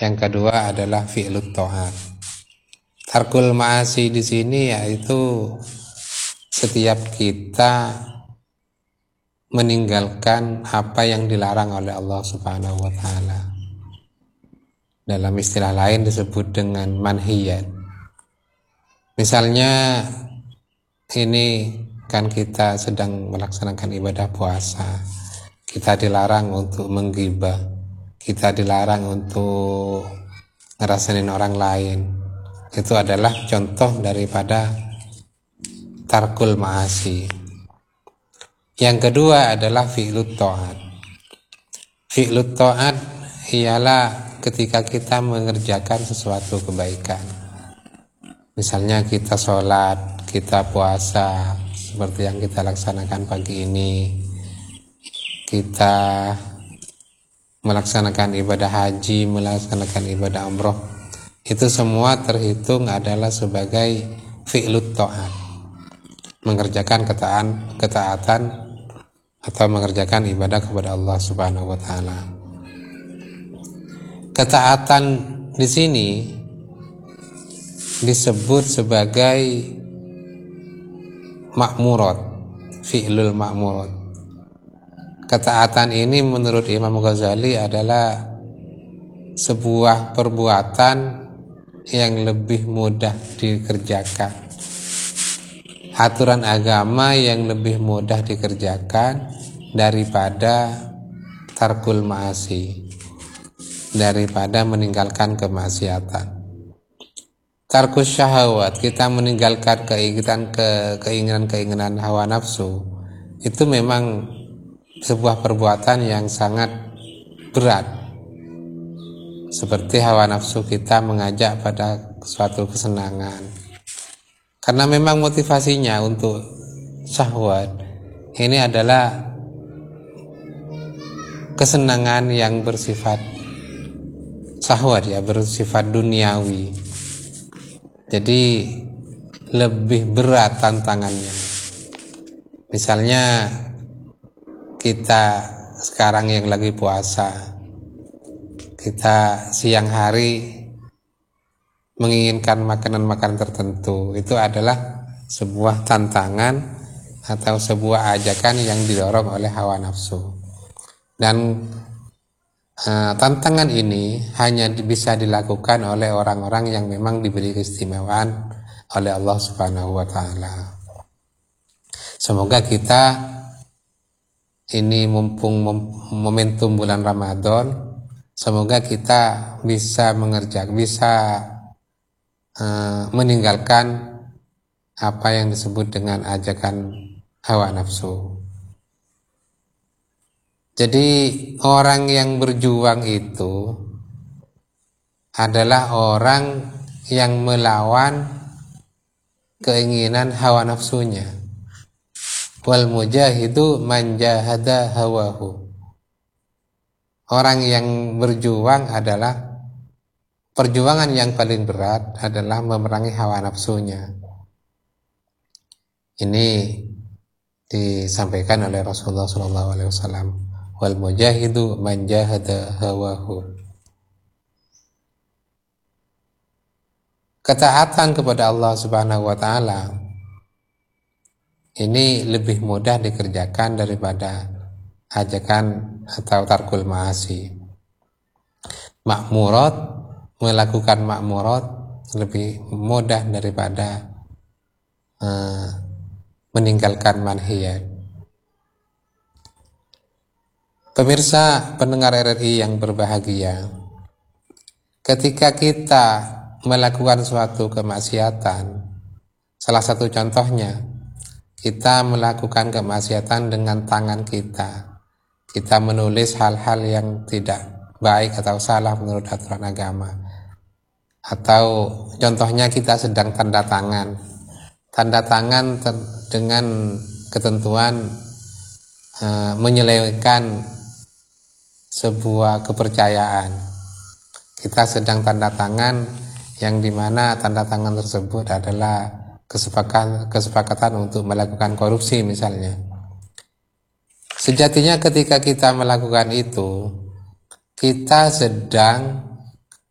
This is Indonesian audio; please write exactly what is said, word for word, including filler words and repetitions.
Yang kedua adalah fi'lut ta'at. Tarkul ma'asi di sini yaitu setiap kita meninggalkan apa yang dilarang oleh Allah Subhanahu wa taala. Dalam istilah lain disebut dengan manhiyat. Misalnya ini kan kita sedang melaksanakan ibadah puasa. Kita dilarang untuk menggibah. Kita dilarang untuk ngerasain orang lain. Itu adalah contoh daripada tarkul ma'asi. Yang kedua adalah fi'lut ta'at. Fi'lut ta'at ialah ketika kita mengerjakan sesuatu kebaikan. Misalnya kita sholat, kita puasa, seperti yang kita laksanakan pagi ini. Kita melaksanakan ibadah haji, melaksanakan ibadah umroh. Itu semua terhitung adalah sebagai fi'lut ta'at. Mengerjakan ketaatan, ketaatan atau mengerjakan ibadah kepada Allah Subhanahu wa taala. Ketaatan di sini disebut sebagai ma'murat, fi'lul ma'murat. Ketaatan ini menurut Imam Ghazali adalah sebuah perbuatan yang lebih mudah dikerjakan, aturan agama yang lebih mudah dikerjakan daripada tarkul ma'asi, daripada meninggalkan kemaksiatan. Tarkus syahwat, kita meninggalkan keinginan ke keinginan-keinginan hawa nafsu, itu memang sebuah perbuatan yang sangat berat. Seperti hawa nafsu kita mengajak pada suatu kesenangan. Karena memang motivasinya untuk syahwat ini adalah kesenangan yang bersifat syahwat, ya, bersifat duniawi. Jadi lebih berat tantangannya. Misalnya kita sekarang yang lagi puasa, kita siang hari menginginkan makanan-makanan tertentu, itu adalah sebuah tantangan atau sebuah ajakan yang didorong oleh hawa nafsu. Dan uh, tantangan ini hanya bisa dilakukan oleh orang-orang yang memang diberi keistimewaan oleh Allah Subhanahu wa taala. Semoga kita ini mumpung momentum bulan Ramadan, semoga kita bisa mengerjakan, bisa uh, meninggalkan apa yang disebut dengan ajakan hawa nafsu. Jadi orang yang berjuang itu adalah orang yang melawan keinginan hawa nafsunya. Wal mujahidu man jahada hawahu. Orang yang berjuang adalah, perjuangan yang paling berat adalah memerangi hawa nafsunya. Ini disampaikan oleh Rasulullah shallallahu alaihi wasallam. Wal mujahidu man jahada hawahu. Ketaatan kepada Allah Subhanahu wa taala ini lebih mudah dikerjakan daripada ajakan atau tarkul ma'asi. Makmurat, melakukan makmurat lebih mudah daripada uh, meninggalkan manhiyat. Pemirsa pendengar R R I yang berbahagia, ketika kita melakukan suatu kemaksiatan, salah satu contohnya, kita melakukan kemaksiatan dengan tangan kita. Kita menulis hal-hal yang tidak baik atau salah menurut aturan agama. Atau contohnya kita sedang tanda tangan. Tanda tangan dengan ketentuan uh, menyelewengkan sebuah kepercayaan. Kita sedang tanda tangan yang dimana tanda tangan tersebut adalah kesepakatan, kesepakatan untuk melakukan korupsi misalnya. Sejatinya ketika kita melakukan itu, kita sedang